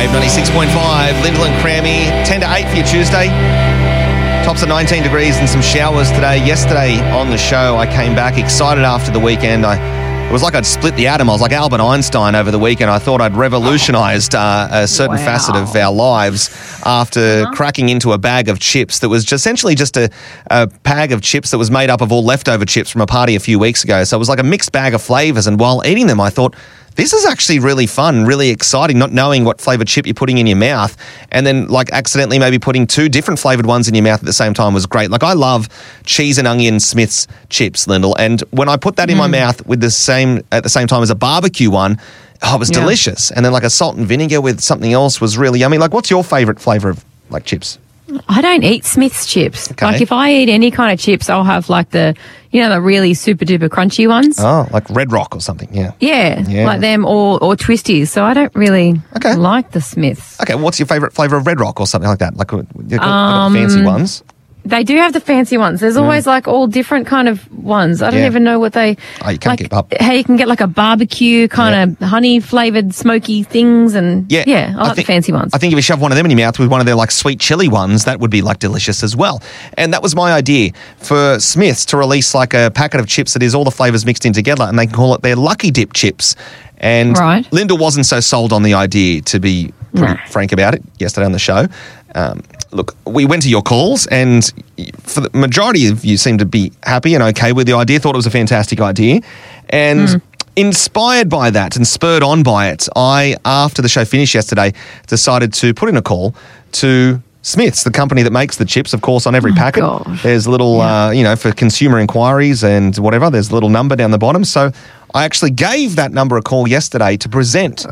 Wave 96.5, Lyndall and Crammy, 10 to 8 for your Tuesday. Tops of 19 degrees and some showers today. Yesterday on the show, I came back excited after the weekend. It was like I'd split the atom. I was like Albert Einstein over the weekend. I thought I'd revolutionised a certain facet of our lives after cracking into a bag of chips that was essentially just a bag of chips that was made up of all leftover chips from a party a few weeks ago. So it was like a mixed bag of flavours. And while eating them, I thought, this is actually really fun, really exciting, not knowing what flavoured chip you're putting in your mouth, and then like accidentally maybe putting two different flavoured ones in your mouth at the same time was great. Like I love cheese and onion Smith's chips, Lyndall, and when I put that in my mouth with at the same time as a barbecue one, it was delicious. And then like a salt and vinegar with something else was really yummy. Like what's your favourite flavour of like chips? I don't eat Smith's chips. Okay. Like if I eat any kind of chips, I'll have like the really super duper crunchy ones. Oh, like Red Rock or something, yeah. Yeah, like them or Twisties. So I don't really like the Smiths. Okay, what's your favourite flavour of Red Rock or something like that? Like you've got fancy ones. They do have the fancy ones. There's always like all different kind of ones. I don't even know what they... Oh, you can't keep up. How you can get like a barbecue kind of honey-flavoured smoky things and... I like the fancy ones. I think if you shove one of them in your mouth with one of their like sweet chili ones, that would be like delicious as well. And that was my idea for Smiths to release like a packet of chips that is all the flavours mixed in together and they can call it their Lucky Dip chips. And Linda wasn't so sold on the idea, to be pretty frank about it, yesterday on the show. Look, we went to your calls and for the majority of you seemed to be happy and okay with the idea, thought it was a fantastic idea. And inspired by that and spurred on by it, I, after the show finished yesterday, decided to put in a call to Smiths, the company that makes the chips, of course, on every packet. Gosh. There's a little, for consumer inquiries and whatever, there's a little number down the bottom. So I actually gave that number a call yesterday to present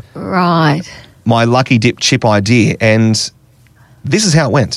my Lucky Dip chip idea, and this is how it went.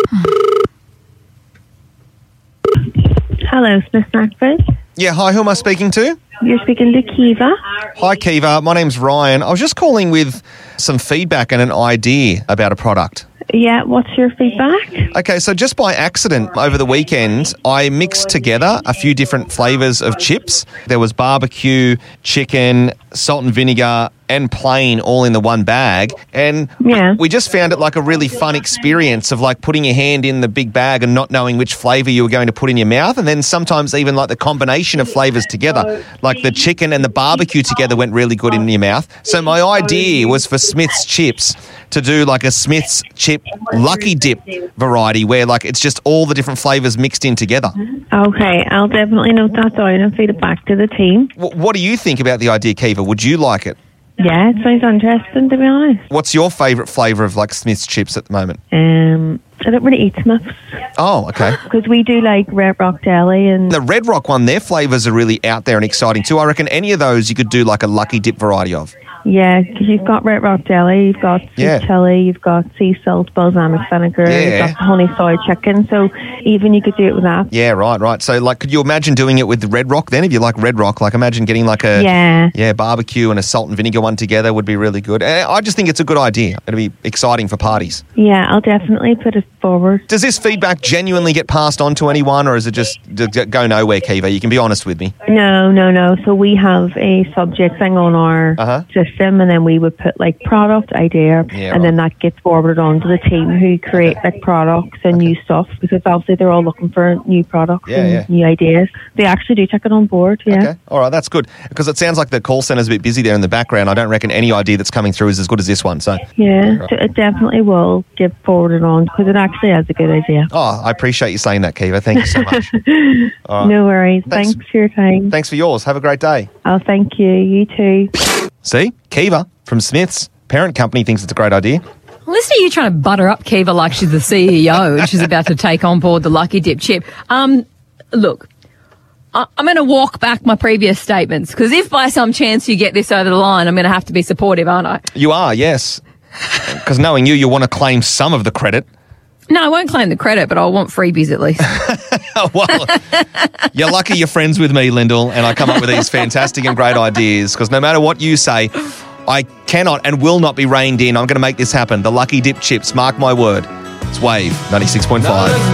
Hello, Smith Snackford. Yeah, hi, who am I speaking to? You're speaking to Kiva. Hi, Kiva. My name's Ryan. I was just calling with some feedback and an idea about a product. Yeah, what's your feedback? Okay, so just by accident over the weekend, I mixed together a few different flavours of chips. There was barbecue, chicken, salt and vinegar, and plain all in the one bag. And we just found it like a really fun experience of like putting your hand in the big bag and not knowing which flavour you were going to put in your mouth. And then sometimes even like the combination of flavours together, like the chicken and the barbecue together went really good in your mouth. So my idea was for Smith's chips to do like a Smith's chip Lucky Dip variety where like it's just all the different flavours mixed in together. Okay, I'll definitely note that down and feed it back to the team. What do you think about the idea, Kiva? Would you like it? Yeah, it sounds interesting, to be honest. What's your favourite flavour of like Smith's chips at the moment? I don't really eat Smiths. Oh, okay. Because we do like Red Rock Deli and... The Red Rock one, their flavours are really out there and exciting too. I reckon any of those you could do like a Lucky Dip variety of. Yeah, because you've got Red Rock Deli, you've got sweet chili, you've got sea salt, balsamic vinegar, you've got honey soy chicken, so even you could do it with that. Yeah, right. So, like, could you imagine doing it with the Red Rock then? If you like Red Rock, like, imagine getting like a barbecue and a salt and vinegar one together would be really good. I just think it's a good idea. It'll be exciting for parties. Yeah, I'll definitely put it forward. Does this feedback genuinely get passed on to anyone, or is it just go nowhere, Kiva? You can be honest with me. No. So we have a subject thing on our system, and then we would put like product idea, and then that gets forwarded on to the team who create like products and new stuff, because obviously they're all looking for new products and new ideas. They actually do take it on board. Okay, all right, that's good, because it sounds like the call centre's a bit busy there in the background. I don't reckon any idea that's coming through is as good as this one. So so it definitely will get forwarded on, because it actually has a good idea. Oh, I appreciate you saying that, Kiva. Thank you so much. Right. No worries. Thanks for your time. Thanks for yours. Have a great day. Oh, thank you. You too. See, Kiva from Smith's parent company thinks it's a great idea. Listen to you trying to butter up Kiva like she's the CEO and she's about to take on board the Lucky Dip chip. Look, I'm going to walk back my previous statements, because if by some chance you get this over the line, I'm going to have to be supportive, aren't I? You are, yes. Because knowing you want to claim some of the credit. No, I won't claim the credit, but I want freebies at least. Well, you're lucky you're friends with me, Lyndall, and I come up with these fantastic and great ideas, because no matter what you say, I cannot and will not be reined in. I'm going to make this happen. The Lucky Dip chips, mark my word. It's Wave 96.5.